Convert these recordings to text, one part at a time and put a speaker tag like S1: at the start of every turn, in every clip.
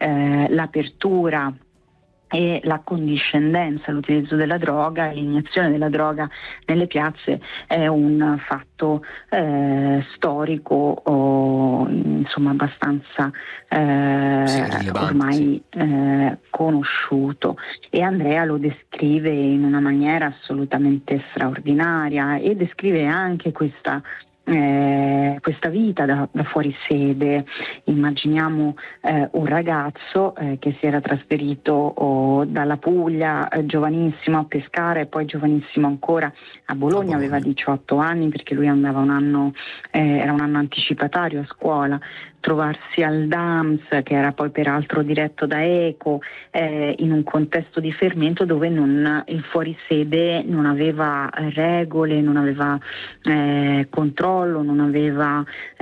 S1: l'apertura e la condiscendenza all'utilizzo della droga, l'iniezione della droga nelle piazze è un fatto storico insomma abbastanza ormai conosciuto, e Andrea lo descrive in una maniera assolutamente straordinaria e descrive anche questa vita da fuori sede. Immaginiamo un ragazzo che si era trasferito dalla Puglia giovanissimo a Pescara e poi giovanissimo ancora a Bologna, aveva 18 anni perché lui andava era un anno anticipatario a scuola, trovarsi al DAMS, che era poi peraltro diretto da ECO, in un contesto di fermento dove il fuorisede non aveva regole, non aveva controllo, non aveva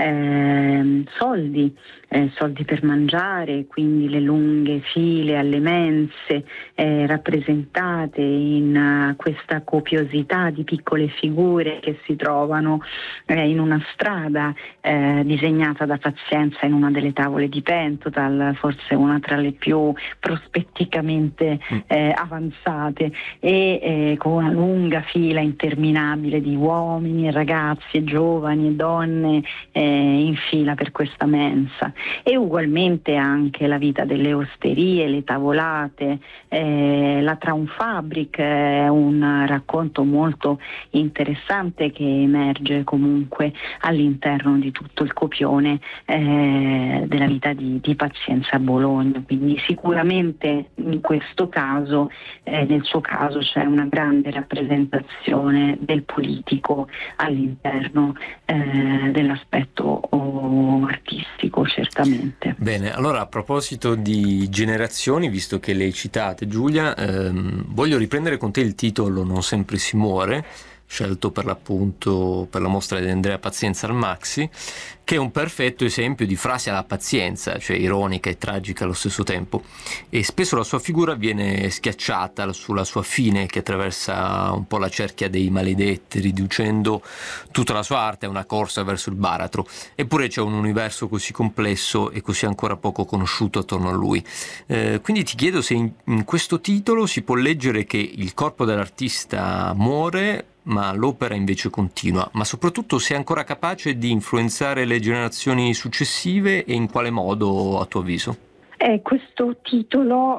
S1: soldi per mangiare, quindi le lunghe file alle mense rappresentate in questa copiosità di piccole figure che si trovano in una strada disegnata da pazienza in una delle tavole di Pentotal, forse una tra le più prospetticamente avanzate, e con una lunga fila interminabile di uomini e ragazzi e giovani e donne in fila per questa mensa. E ugualmente anche la vita delle osterie, le tavolate, la Traumfabrik è un racconto molto interessante che emerge comunque all'interno di tutto il copione della vita di Pazienza a Bologna. Quindi sicuramente in questo caso, nel suo caso, c'è una grande rappresentazione del politico all'interno dell'aspetto artistico, certamente.
S2: Bene, allora a proposito di generazioni, visto che le hai citate, Giulia, voglio riprendere con te il titolo Non sempre si muore, scelto per l'appunto per la mostra di Andrea Pazienza al Maxi, che è un perfetto esempio di frase alla pazienza, cioè ironica e tragica allo stesso tempo, e spesso la sua figura viene schiacciata sulla sua fine che attraversa un po' la cerchia dei maledetti, riducendo tutta la sua arte a una corsa verso il baratro. Eppure c'è un universo così complesso e così ancora poco conosciuto attorno a lui. Quindi ti chiedo se in questo titolo si può leggere che il corpo dell'artista muore ma l'opera invece continua, ma soprattutto se è ancora capace di influenzare le generazioni successive, e in quale modo, a tuo avviso?
S1: Questo titolo,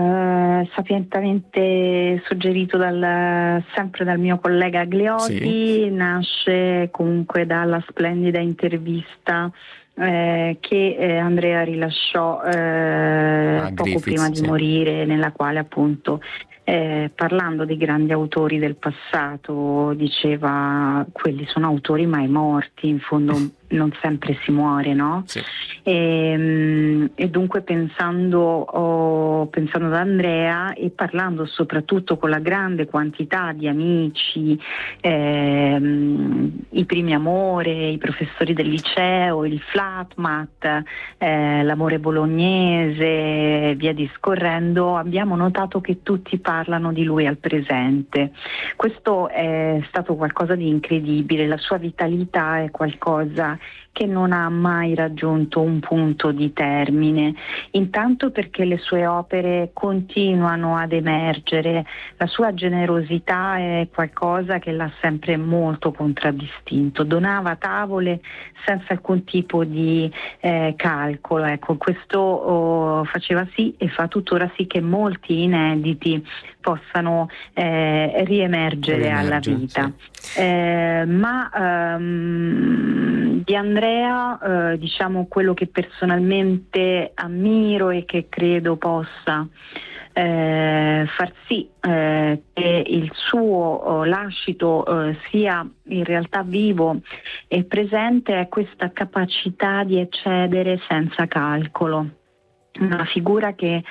S1: sapientemente suggerito sempre dal mio collega Agliotti, nasce comunque dalla splendida intervista che Andrea rilasciò poco prima di morire, nella quale appunto parlando dei grandi autori del passato diceva: quelli sono autori mai morti, in fondo non sempre si muore, no?
S2: Sì.
S1: E dunque pensando ad Andrea e parlando soprattutto con la grande quantità di amici, i primi amore, i professori del liceo, il Flatmat, l'amore bolognese, via discorrendo, abbiamo notato che tutti parlano di lui al presente. Questo è stato qualcosa di incredibile, la sua vitalità è qualcosa che non ha mai raggiunto un punto di termine, intanto perché le sue opere continuano ad emergere, la sua generosità è qualcosa che l'ha sempre molto contraddistinto, donava tavole senza alcun tipo di calcolo, ecco, questo faceva sì e fa tuttora sì che molti inediti possano riemergere alla vita. Sì. Ma di Andrea diciamo quello che personalmente ammiro e che credo possa far sì che il suo lascito sia in realtà vivo e presente è questa capacità di eccedere senza calcolo. Una figura che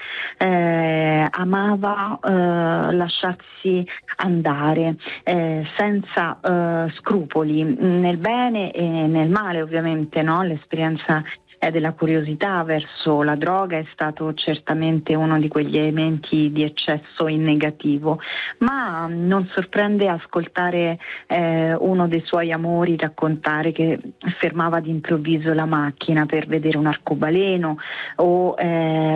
S1: amava lasciarsi andare senza scrupoli, nel bene e nel male ovviamente, no? L'esperienza della curiosità verso la droga è stato certamente uno di quegli elementi di eccesso in negativo, ma non sorprende ascoltare uno dei suoi amori raccontare che fermava d'improvviso la macchina per vedere un arcobaleno o